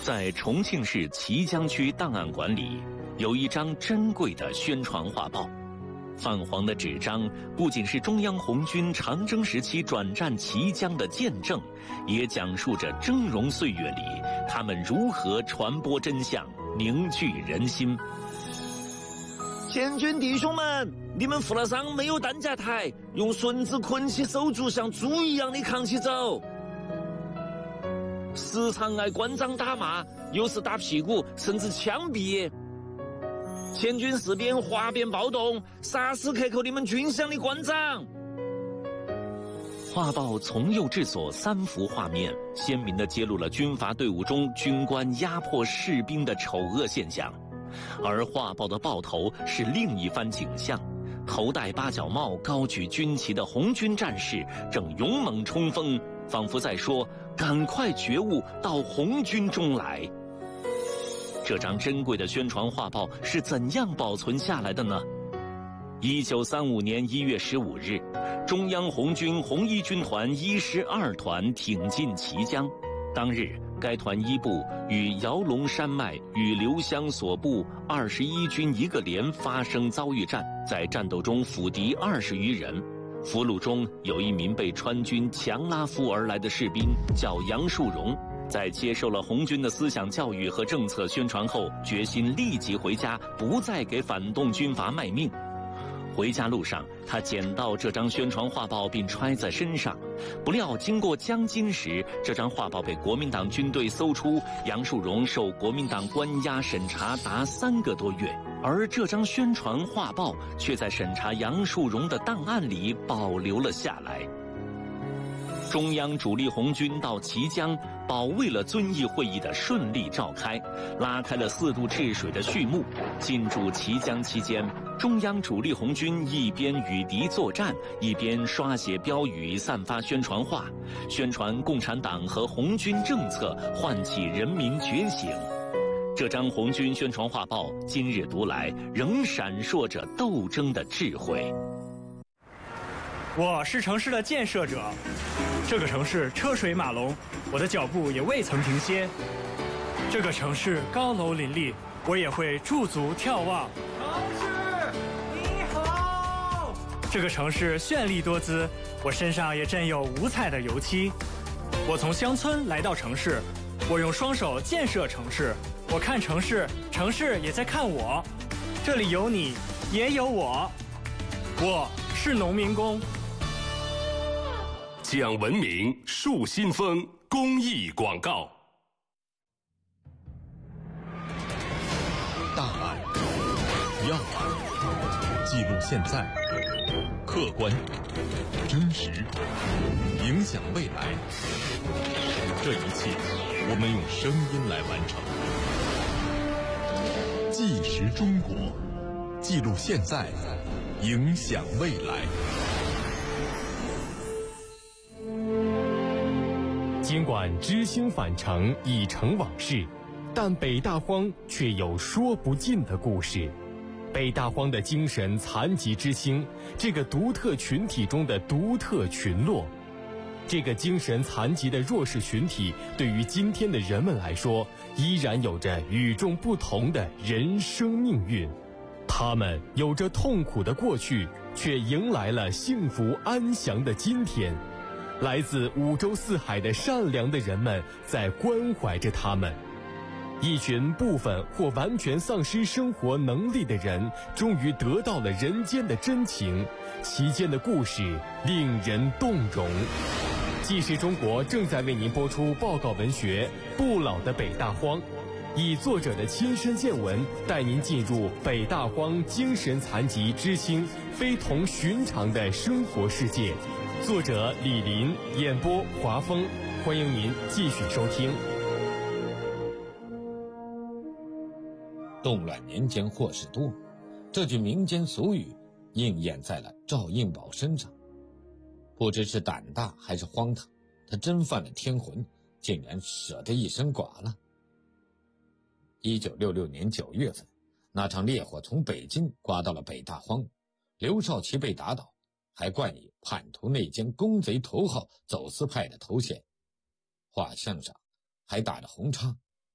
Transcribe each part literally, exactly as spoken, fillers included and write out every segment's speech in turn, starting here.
在重庆市綦江区档案馆里，有一张珍贵的宣传画报。泛黄的纸张不仅是中央红军长征时期转战綦江的见证，也讲述着峥嵘岁月里他们如何传播真相、凝聚人心。 前军弟兄们，你们负了伤没有担架抬，用绳子捆起手足，像猪一样的扛起走。时常挨关长打骂，有时打屁股，甚至枪毙。前军士兵哗变暴动，杀死克扣你们军饷的关长。 画报从右至左三幅画面，鲜明地揭露了军阀队伍中军官压迫士兵的丑恶现象。而画报的报头是另一番景象，头戴八角帽、高举军旗的红军战士正勇猛冲锋，仿佛在说：“赶快觉悟，到红军中来。”这张珍贵的宣传画报是怎样保存下来的呢？一九三五年一月十五日，中央红军红一军团一师二团挺进綦江。当日，该团一部与姚龙山脉与刘湘所部二十一军一个连发生遭遇战，在战斗中俘敌二十余人。俘虏中有一名被川军强拉夫而来的士兵，叫杨树荣。在接受了红军的思想教育和政策宣传后，决心立即回家，不再给反动军阀卖命。回家路上，他捡到这张宣传画报并揣在身上，不料经过江津时，这张画报被国民党军队搜出，杨树荣受国民党关押审查达三个多月，而这张宣传画报却在审查杨树荣的档案里保留了下来。中央主力红军到綦江，保卫了遵义会议的顺利召开，拉开了四渡治水的序幕。进驻綦江期间，中央主力红军一边与敌作战，一边刷写标语、散发宣传画，宣传共产党和红军政策，唤起人民觉醒。这张红军宣传画报今日读来，仍闪烁着斗争的智慧。 我是城市的建设者，这个城市车水马龙，我的脚步也未曾停歇。这个城市高楼林立，我也会驻足眺望。 城市你好。 这个城市绚丽多姿，我身上也沾有五彩的油漆。我从乡村来到城市，我用双手建设城市，我看城市，城市也在看我。这里有你，也有我，我是农民工。 讲文明树新风公益广告。 大案、要案，记录现在，客观、真实，影响未来。这一切，我们用声音来完成。纪实中国，记录现在，影响未来。 尽管知青返城已成往事，但北大荒却有说不尽的故事。北大荒的精神残疾知青，这个独特群体中的独特群落，这个精神残疾的弱势群体，对于今天的人们来说，依然有着与众不同的人生命运。他们有着痛苦的过去，却迎来了幸福安详的今天。来自五洲四海的善良的人们在关怀着他们。一群部分或完全丧失生活能力的人，终于得到了人间的真情，其间的故事令人动容。纪实中国正在为您播出报告文学《不老的北大荒》，以作者的亲身见闻带您进入北大荒精神残疾知青非同寻常的生活世界。作者李林，演播华峰，欢迎您继续收听。 动乱年间祸事多，这句民间俗语应验在了赵应宝身上。不知是胆大还是荒唐，他真犯了天魂，竟然舍得一身剐了。一九六六年九月份，那场烈火从北京刮到了北大荒，刘少奇被打倒，还冠以叛徒内奸、公贼头号、走私派的头衔，画像上还打着红叉。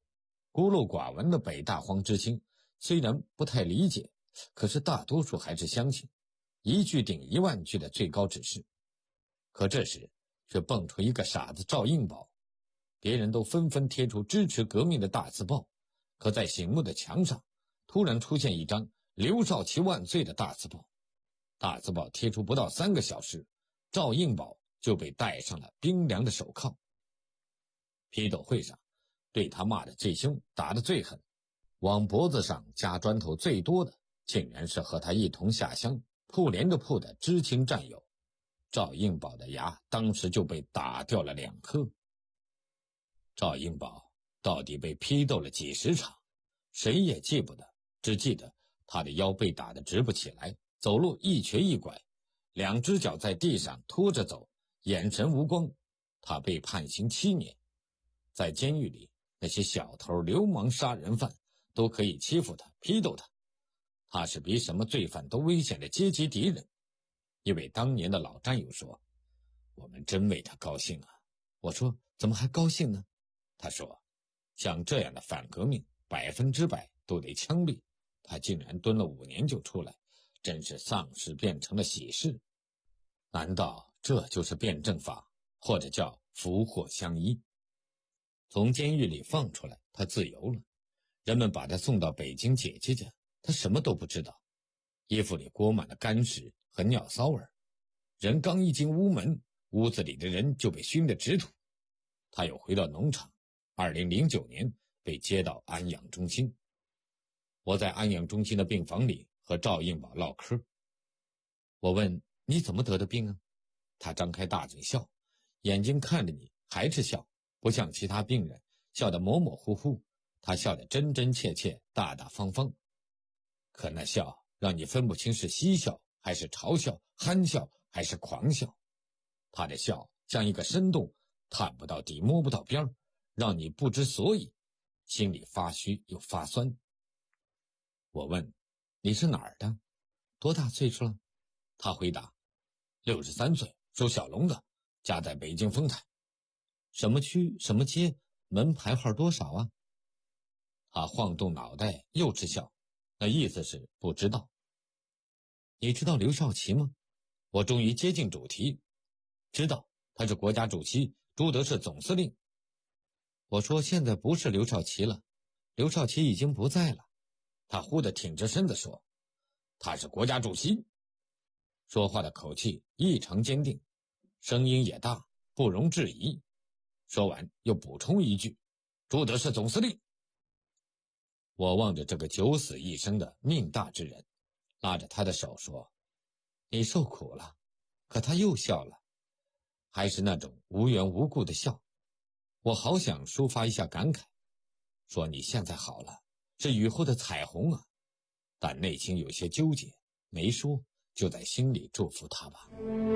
孤陋寡闻的北大荒知青虽然不太理解，可是大多数还是相信一句顶一万句的最高指示。可这时却蹦出一个傻子赵应宝，别人都纷纷贴出支持革命的大字报，可在醒目的墙上突然出现一张刘少奇万岁的大字报。大字报贴出不到三个小时，赵应宝就被戴上了冰凉的手铐。批斗会上对他骂得最凶，打得最狠，往脖子上加砖头最多的，竟然是和他一同下乡铺连着铺的知青战友。赵应宝的牙当时就被打掉了两颗。赵应宝到底被批斗了几十场，谁也记不得，只记得他的腰被打得直不起来，走路一瘸一拐，两只脚在地上拖着走，眼神无光。他被判刑七年。在监狱里，那些小偷、流氓、杀人犯都可以欺负他、批斗他，他是比什么罪犯都危险的阶级敌人。一位当年的老战友说：“我们真为他高兴啊。”我说：“怎么还高兴呢？”他说：“像这样的反革命，百分之百都得枪毙，他竟然蹲了五年就出来，真是丧事变成了喜事。难道这就是辩证法，或者叫福祸相依？”从监狱里放出来，他自由了，人们把他送到北京姐姐家，他什么都不知道，衣服里裹满了干屎和尿骚味，人刚一进屋门，屋子里的人就被熏得直吐。他又回到农场，二零零九年被接到安养中心。我在安养中心的病房里和赵应宝唠嗑，我问：“你怎么得的病啊？”他张开大嘴笑，眼睛看着你还是笑，不像其他病人笑得模模糊糊，他笑得真真切切、大大方方。可那笑让你分不清是嬉笑还是嘲笑，憨笑还是狂笑。他的笑像一个深洞，探不到底，摸不到边，让你不知所以，心里发虚又发酸。我问：“你是哪儿的？多大岁数了？”他回答：“六十三岁，属小龙的，家在北京丰台。”什么区什么街，门牌号多少啊？他晃动脑袋又是笑，那意思是不知道。你知道刘少奇吗？我终于接近主题。知道，他是国家主席，朱德是总司令。我说现在不是刘少奇了，刘少奇已经不在了。他忽地挺着身子说：“他是国家主席。”说话的口气异常坚定，声音也大，不容置疑。说完又补充一句：“朱德是总司令。”我望着这个九死一生的命大之人，拉着他的手说：“你受苦了。”可他又笑了，还是那种无缘无故的笑。我好想抒发一下感慨，说：“你现在好了，是雨后的彩虹啊。”但内心有些纠结，没说，就在心里祝福他吧。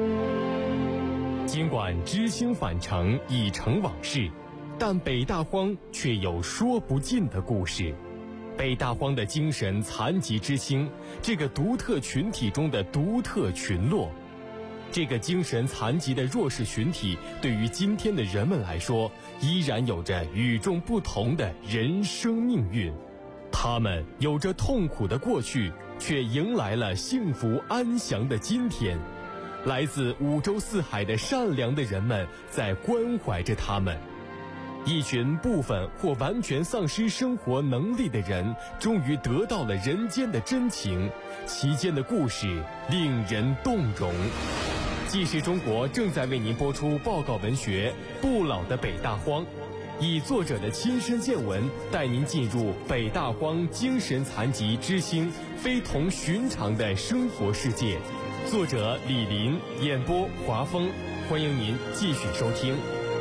尽管知青返城已成往事，但北大荒却有说不尽的故事。北大荒的精神残疾知青，这个独特群体中的独特群落，这个精神残疾的弱势群体，对于今天的人们来说，依然有着与众不同的人生命运。他们有着痛苦的过去，却迎来了幸福安详的今天。来自五洲四海的善良的人们在关怀着他们。一群部分或完全丧失生活能力的人，终于得到了人间的真情，其间的故事令人动容。纪实中国正在为您播出报告文学《不老的北大荒》，以作者的亲身见闻带您进入北大荒精神残疾知青非同寻常的生活世界。作者李林，演播华峰，欢迎您继续收听。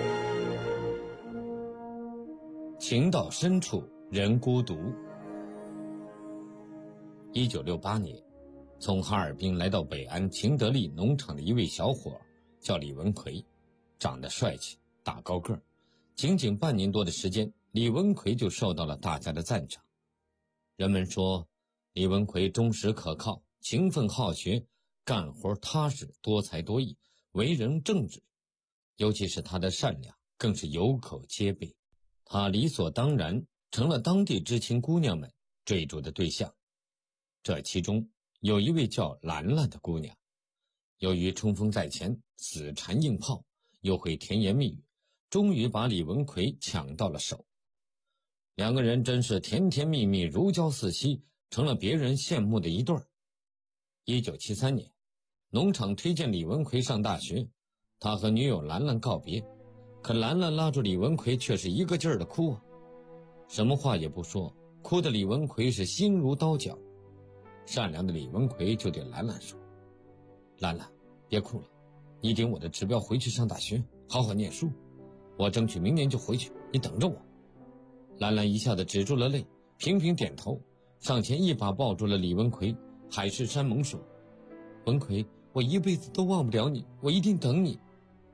情到深处人孤独。一九六八年，从哈尔滨来到北安秦德利农场的一位小伙叫李文奎，长得帅气，大高个儿。仅仅半年多的时间，李文奎就受到了大家的赞赏。人们说李文奎忠实可靠，勤奋好学，干活踏实，多才多艺，为人正直，尤其是他的善良更是有口皆碑。他理所当然成了当地知青姑娘们追逐的对象。这其中有一位叫兰兰的姑娘，由于冲锋在前，死缠硬泡，又会甜言蜜语，终于把李文奎抢到了手。两个人真是甜甜蜜蜜，如胶似漆，成了别人羡慕的一对儿。一九七三年，农场推荐李文奎上大学，他和女友兰兰告别，可兰兰拉住李文奎却是一个劲儿的哭啊，什么话也不说，哭的李文奎是心如刀绞。善良的李文奎就对兰兰说：兰兰，别哭了，你顶我的指标回去上大学，好好念书，我争取明年就回去，你等着我。兰兰一下子止住了泪，频频点头，上前一把抱住了李文奎，海誓山盟说：文奎，我一辈子都忘不了你，我一定等你。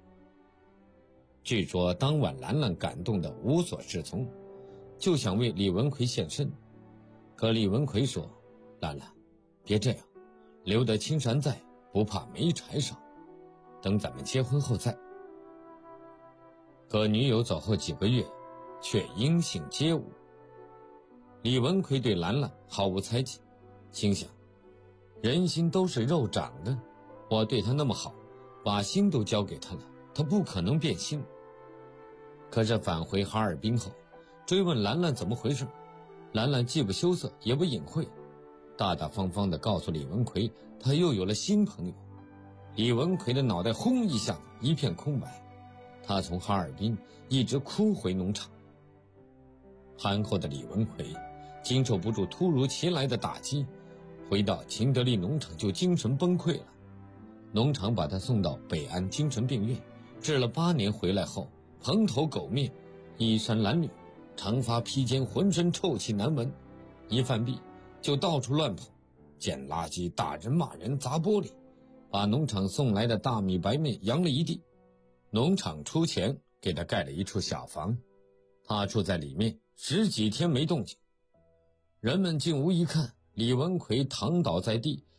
据说当晚兰兰感动得无所适从，就想为李文奎献身，可李文奎说：兰兰，别这样，留得青山在，不怕没柴烧，等咱们结婚后再。可女友走后几个月，却音信皆无。李文奎对兰兰毫无猜忌，心想：人心都是肉长的，我对他那么好，把心都交给他了，他不可能变心。可是返回哈尔滨后，追问兰兰怎么回事，兰兰既不羞涩也不隐晦，大大方方地告诉李文奎，他又有了新朋友。李文奎的脑袋轰一下子一片空白，他从哈尔滨一直哭回农场。憨厚的李文奎经受不住突如其来的打击，回到秦德利农场就精神崩溃了。农场把他送到北安精神病院，治了八年，回来后蓬头垢面，衣衫褴褛，长发披肩，浑身臭气难闻，一犯病就到处乱跑，捡垃圾，打人骂人，砸玻璃，把农场送来的大米白面扬了一地。农场出钱给他盖了一处小房，他住在里面十几天没动静。人们进屋一看，李文奎躺倒在地，